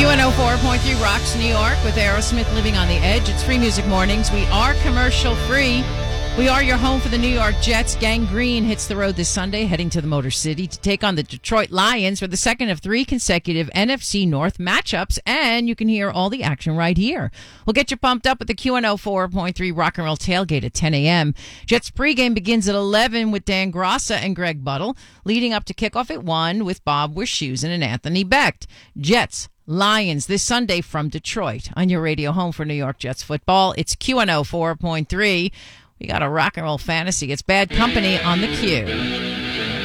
Q104.3 Rocks New York with Aerosmith, Living on the Edge. It's Free Music Mornings. We are commercial free. We are your home for the New York Jets. Gang Green hits the road this Sunday, heading to the Motor City to take on the Detroit Lions for the second of 3 consecutive NFC North matchups. And you can hear all the action right here. We'll get you pumped up with the Q104.3 Rock and Roll Tailgate at 10 a.m. Jets pregame begins at 11 with Dan Grossa and Greg Buttle, leading up to kickoff at 1 with Bob Wischusen and Anthony Becht. Jets Lions this Sunday from Detroit on your radio home for New York Jets football. It's Q104.3. We got a rock and roll fantasy. It's Bad Company on the Q.